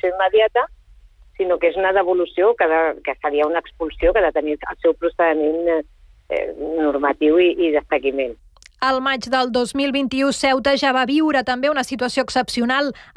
sanció immediata, sinó que és una devolució que seria una expulsió que ha de tenir el seu procediment normatiu i de seguiment. Al maig del 2021, Ceuta ja va viure també una situació excepcional